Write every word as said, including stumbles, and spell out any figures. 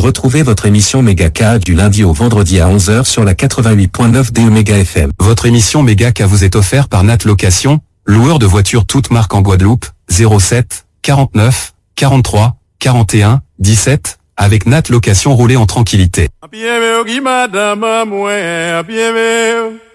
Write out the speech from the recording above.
Retrouvez votre émission Megaka du lundi au vendredi à onze heures sur la quatre-vingt-huit virgule neuf de Omega F M. Votre émission Megaka vous est offerte par Nat Location, loueur de voitures toutes marques en Guadeloupe, zéro sept, quarante-neuf, quarante-trois, quarante et un, dix-sept, avec Nat Location, roulez en tranquillité. Bien, madame, moi, bien,